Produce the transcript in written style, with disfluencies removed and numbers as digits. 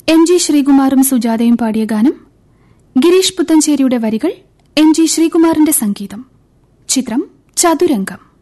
M G ശ്രീകുമാറും സുജാതയും പാടിയ ഗാനം. ഗിരീഷ് പുത്തഞ്ചേരിയുടെ വരികൾ, എം ജി ശ്രീകുമാറിന്റെ സംഗീതം. ചിത്രം ചതുരംഗം.